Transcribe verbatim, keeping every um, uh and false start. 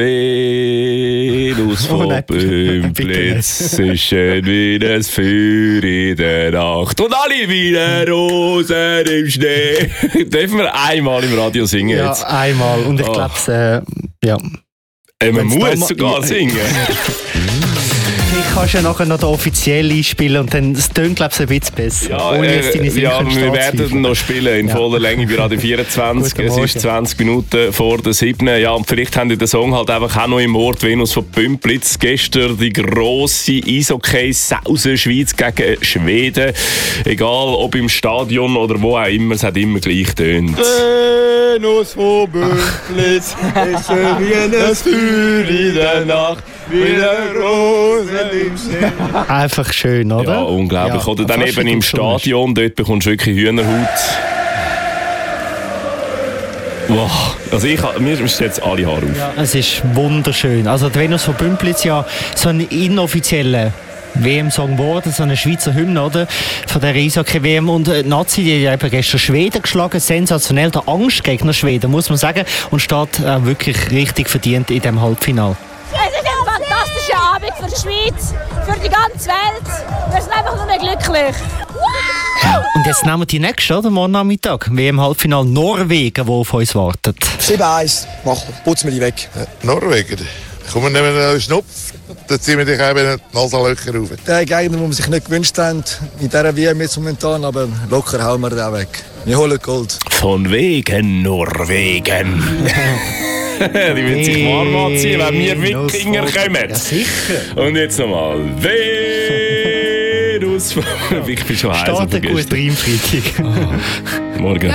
Venus von Bümplitz ist schön wie das Feuer in der Nacht. Und alle wie eine Rosen im Schnee. Dürfen wir einmal im Radio singen ja, jetzt? Ja, einmal. Und ich glaube, äh, ja. Äh, man Wenn's muss sogar singen. Ich kann ja nachher noch den offiziell einspielen und dann es tönt, glaube ich, ein bisschen besser. Ja, äh, ja wir werden noch spielen in ja. voller Länge bei Radio vierundzwanzig. Es ist zwanzig Minuten vor der sieben. Ja, und vielleicht haben die den Song halt einfach auch noch im Ort Venus von Bümplitz. Gestern die grosse Eishockey-Sause Schweiz gegen Schweden. Egal ob im Stadion oder wo auch immer, es hat immer gleich tönt. Venus von Bümplitz ist schön wie ein Feuer in der Nacht. Wie eine Rose im Schnee. Einfach schön, oder? Ja, unglaublich. Ja, oder dann eben im Stadion, dort bekommst du wirklich Hühnerhaut. Wow. Also ich, mir stehen jetzt alle Haare auf. Ja, es ist wunderschön. Also die Venus von Bümplitz ja so einen inoffiziellen W M-Song geworden, so eine Schweizer Hymne, oder? Von der Eishockey-W M. Und die Nazi, die hat gestern Schweden geschlagen, sensationell, der Angstgegner Schweden, muss man sagen. Und steht äh, wirklich richtig verdient in diesem Halbfinale. Es ist ein fantastischer Abend für die Schweiz, für die ganze Welt. Wir sind einfach nur mehr glücklich. Ja, und jetzt nehmen wir die nächste, oder? Morgen Nachmittag. W M-Halbfinale Norwegen, wo auf uns wartet. sieben eins, mach, putzen wir die weg. Äh, Norwegen? Komm, wir nehmen einen Schnupf, dann ziehen wir dich eben die Nasenlöcher rauf. Der Gegner, den wir sich nicht gewünscht haben, in dieser W M jetzt momentan, aber locker hauen wir den auch weg. Wir holen Gold. Von wegen Norwegen. Die wird sich warm anziehen, wenn wir Wikinger kommen. Ja, sicher. Und jetzt nochmal. Venus. Ich bin schon heiß. Startet gut rein, Freitag. Morgen.